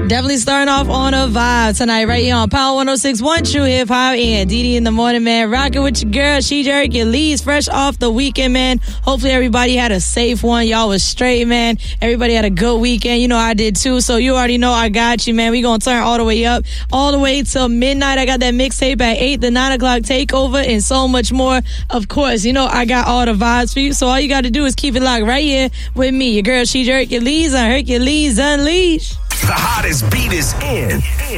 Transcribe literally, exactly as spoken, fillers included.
Definitely starting off on a vibe tonight right here on Power one oh six point one True Hip Hop and D D in the morning, man. Rocking with your girl, she Jerk, your leads fresh off the weekend, man. Hopefully everybody had a safe one. Y'all was straight, man. Everybody had a good weekend. You know I did too, so you already know I got you, man. We gonna turn all the way up, all the way till midnight. I got that mixtape at eight, the nine o'clock takeover, and so much more. Of course, you know I got all the vibes for you, so all you gotta do is keep it locked right here with me, your girl, she Jerk, your leads on Hercules Unleashed. The hottest beat is in.